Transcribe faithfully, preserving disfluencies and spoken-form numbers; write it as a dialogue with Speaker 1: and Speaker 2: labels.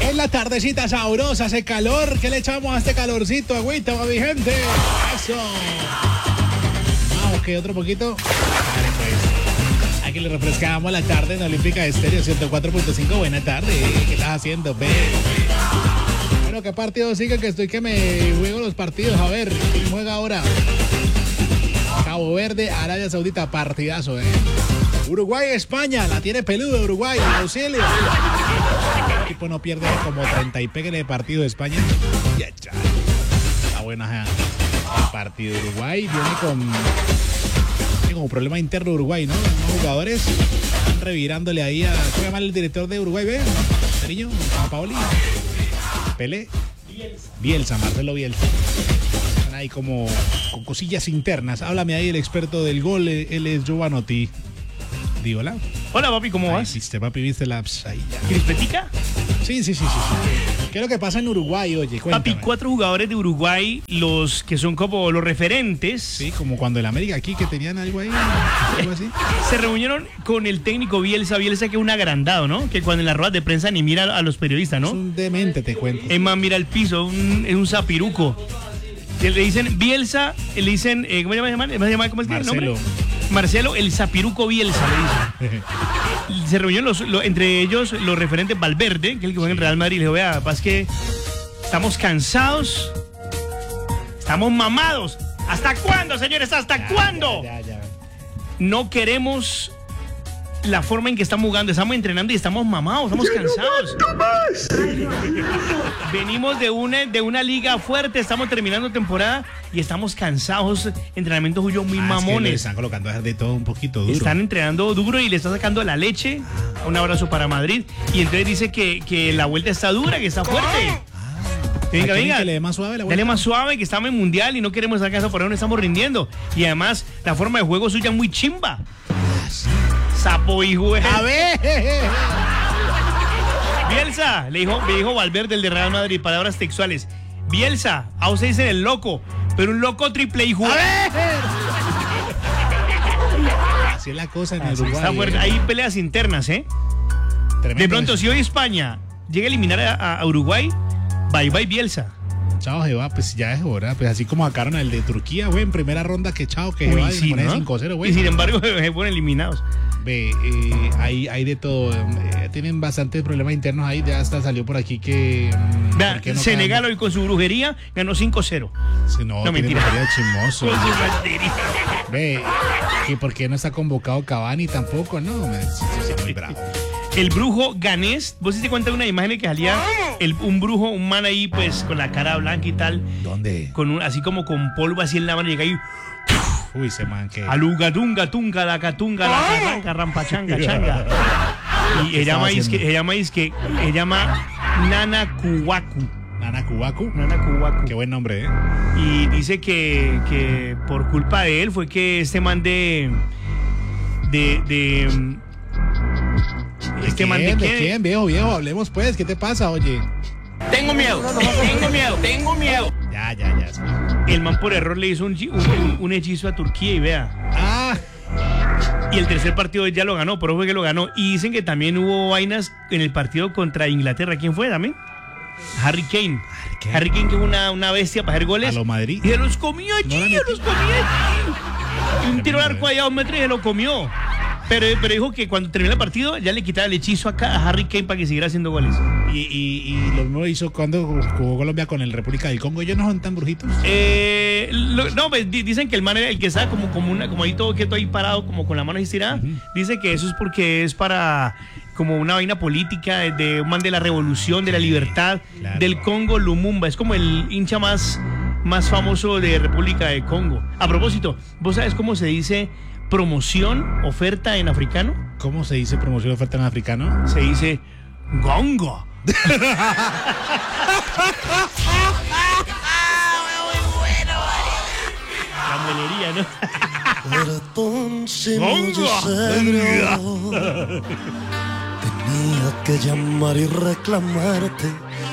Speaker 1: En la tardecita sabrosa, hace calor. ¿Qué le echamos a este calorcito? Agüita, mi gente. Eso. Vamos, que otro poquito. Vale, pues. Aquí le refrescamos la tarde en Olímpica Estéreo ciento cuatro punto cinco. Buena tarde. ¿Qué estás haciendo, ve? Bueno, ¿qué partido sigue? Que estoy que me juego los partidos. A ver, ¿quién juega ahora? Cabo Verde, Arabia Saudita, partidazo, eh. Uruguay, España, la tiene peluda Uruguay, auxilio. El equipo no pierde como treinta y pegue de partido de España. Ya, ya. Está buena el partido. Uruguay viene con, tiene como problema interno Uruguay, ¿no? Los jugadores están revirándole ahí a, ¿cómo se llama el director de Uruguay, ve? Cariño, Paoli. Pelé. Bielsa. Bielsa, Marcelo Bielsa. Están ahí como con cosillas internas. Háblame ahí el experto del gol, él es Giovanotti. Di hola.
Speaker 2: Hola, papi, ¿cómo
Speaker 1: Ay,
Speaker 2: vas?
Speaker 1: Viste, papi, viste la... Ahí ya.
Speaker 2: ¿Crispetica?
Speaker 1: Sí, sí, sí, sí, sí. ¿Qué es lo que pasa en Uruguay, oye? Cuéntame.
Speaker 2: Papi, cuatro jugadores de Uruguay, los que son como los referentes.
Speaker 1: Sí, como cuando el América aquí, que tenían algo ahí, algo así.
Speaker 2: Se reunieron con el técnico Bielsa. Bielsa, que es un agrandado, ¿no? Que cuando en las ruedas de prensa ni mira a los periodistas, ¿no?
Speaker 1: Es un demente, te cuento.
Speaker 2: Es más, mira el piso, un, es un zapiruco. Le dicen Bielsa, le dicen, eh, ¿cómo se llama? ¿Cómo se llama? ¿Cómo es el nombre? Marcelo, el zapiruco Bielsa, le dicen. Se reunieron los, los, entre ellos los referentes Valverde, que es el que juega en Real Madrid. Le dijo, vea, pasa que estamos cansados, estamos mamados. ¿Hasta cuándo, señores? ¿Hasta
Speaker 1: ya,
Speaker 2: cuándo?
Speaker 1: Ya, ya, ya.
Speaker 2: No queremos la forma en que estamos jugando. Estamos entrenando y estamos mamados, estamos ya cansados. No más, no más. Venimos de una, de una liga fuerte, estamos terminando temporada y estamos cansados. Entrenamientos suyos muy ah, mamones.
Speaker 1: Es que le están colocando de todo un poquito duro.
Speaker 2: Están entrenando duro y le está sacando la leche. Un abrazo para Madrid. Y entonces dice que, que la vuelta está dura, que está fuerte. Venga, venga,
Speaker 1: que le dé más suave la vuelta.
Speaker 2: Dale más suave, que estamos en mundial y no queremos sacar eso, por ahí no estamos rindiendo. Y además, la forma de juego suya es muy chimba. Sapo hijo.
Speaker 1: A ver.
Speaker 2: Bielsa, le dijo, me dijo Valverde, el de Real Madrid, palabras textuales. Bielsa, a usted dicen el loco, pero un loco triple hijo.
Speaker 1: A ver. Así es la cosa en Uruguay.
Speaker 2: Está fuerte. Hay peleas internas, ¿eh? Tremendo. De pronto, si hoy España llega a eliminar a, a Uruguay, bye bye Bielsa.
Speaker 1: Chao, Jeva, pues ya es hora. Pues así como sacaron al de Turquía, güey, en primera ronda, que chao, que Jeva
Speaker 2: sí,
Speaker 1: se
Speaker 2: ¿no?
Speaker 1: cinco cero, güey.
Speaker 2: Y sin embargo, se fueron eliminados.
Speaker 1: Ve, eh, hay, hay de todo. Eh, tienen bastantes problemas internos ahí. Ya hasta salió por aquí que.
Speaker 2: Um, Vea, no Senegal hoy con su brujería ganó cinco cero.
Speaker 1: Sí, no, no mentira. Chismoso.
Speaker 2: Con su brujería.
Speaker 1: Ve, que por qué no está convocado Cavani tampoco, no, me, sí, sí, muy bravo.
Speaker 2: El brujo ganés, vos sí te cuentas una imagen que salía el, un brujo, un man ahí pues con la cara blanca y tal.
Speaker 1: ¿Dónde?
Speaker 2: Con un, así como con polvo así en la mano y llega ahí.
Speaker 1: Uy, se man que.
Speaker 2: Aluga, tunga, tunga, la catunga, la carranca, rampachanga, changa. Y ella llama, es que, ella llama, es que, ella llama Nana Kuwaku.
Speaker 1: Nana Kuwaku.
Speaker 2: Nana Kuwaku.
Speaker 1: Qué buen nombre, ¿eh?
Speaker 2: Y dice que, que por culpa de él fue que este man de. de. de
Speaker 1: ¿De este quién, man de, ¿De quién, viejo, viejo? Hablemos pues, ¿qué te pasa, oye?
Speaker 2: Tengo miedo, tengo miedo, tengo miedo.
Speaker 1: Ya, ya, ya. Sí.
Speaker 2: El man por error le hizo un, un, un hechizo a Turquía y vea.
Speaker 1: Ah.
Speaker 2: Y el tercer partido ya lo ganó, pero fue que lo ganó. Y dicen que también hubo vainas en el partido contra Inglaterra. ¿Quién fue también? Harry Kane. ¿Qué? Harry Kane, que es una, una bestia para hacer goles.
Speaker 1: A lo Madrid.
Speaker 2: Y se los comió allí, no se los comió allí. Y un tiro al arco allá a dos metros y se lo comió. Pero, pero dijo que cuando terminó el partido ya le quitaba el hechizo acá a Harry Kane para que siguiera haciendo goles.
Speaker 1: ¿Y, y, y lo mismo hizo cuando jugó Colombia con el República del Congo? ¿Ellos no son tan brujitos?
Speaker 2: Eh, lo, no, pues dicen que el man era el que estaba como, como, una, como ahí todo quieto, ahí parado, como con la mano estirada. Uh-huh. Dice que eso es porque es para como una vaina política de, de un man de la revolución, de la libertad, claro. Del Congo, Lumumba. Es como el hincha más, más famoso de República del Congo. A propósito, ¿vos sabes cómo se dice promoción, oferta en africano?
Speaker 1: ¿Cómo se dice promoción, oferta en africano?
Speaker 2: Se dice gongo.
Speaker 3: Muy bueno,
Speaker 2: la muelería, ¿no?
Speaker 3: Entonces muy serio, tenía que llamar y reclamarte